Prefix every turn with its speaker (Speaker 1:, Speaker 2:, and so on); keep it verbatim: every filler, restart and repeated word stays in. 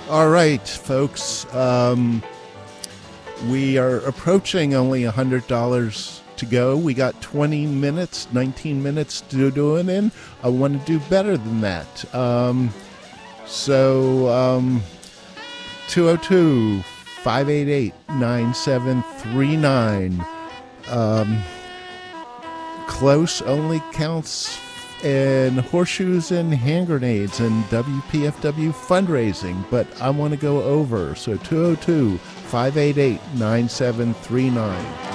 Speaker 1: All right, folks. Um, we are approaching only one hundred dollars to go. We got twenty minutes, nineteen minutes to do it in. I want to do better than that. Um, so, um, two oh two, five eight eight, nine seven three nine. Um, close only counts in horseshoes and hand grenades and W P F W fundraising, but I want to go over. So two oh two, five eight eight, nine seven three nine.